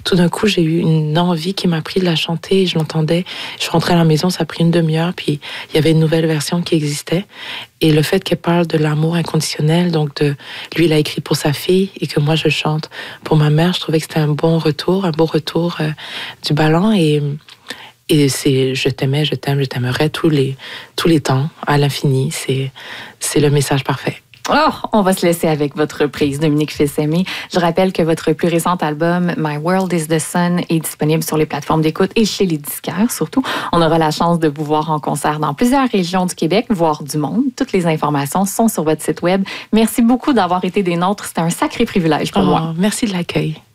tout d'un coup, j'ai eu une envie qui m'a pris de la chanter. Je l'entendais. Je rentrais à la maison, ça a pris une demi-heure, puis il y avait une nouvelle version qui existait. Et le fait qu'elle parle de l'amour inconditionnel, donc lui, il a écrit pour sa fille et que moi, je chante pour ma mère, je trouvais que c'était un beau retour du ballon. Et c'est je t'aimais, je t'aime, je t'aimerai tous les temps, à l'infini. C'est le message parfait. Oh, on va se laisser avec votre reprise, Dominique Fils-Aimé. Je rappelle que votre plus récent album, My World is the Sun, est disponible sur les plateformes d'écoute et chez les disquaires surtout. On aura la chance de vous voir en concert dans plusieurs régions du Québec, voire du monde. Toutes les informations sont sur votre site web. Merci beaucoup d'avoir été des nôtres. C'était un sacré privilège pour moi. Merci de l'accueil.